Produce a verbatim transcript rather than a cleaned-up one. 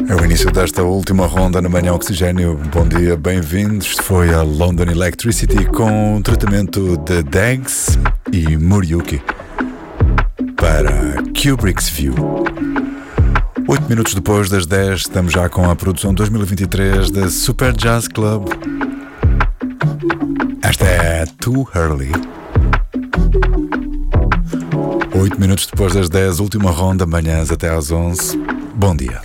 É o início desta última ronda na Manhã Oxigênio. Bom dia, bem-vindos. Isto foi a London Electricity com o tratamento de Dags e Muriuki para Kubrick's View. Oito minutos depois das dez, estamos já com a produção dois mil e vinte e três da Super Jazz Club. Esta é Too Early. Oito minutos depois das dez, última ronda, manhãs até às onze. Bom dia.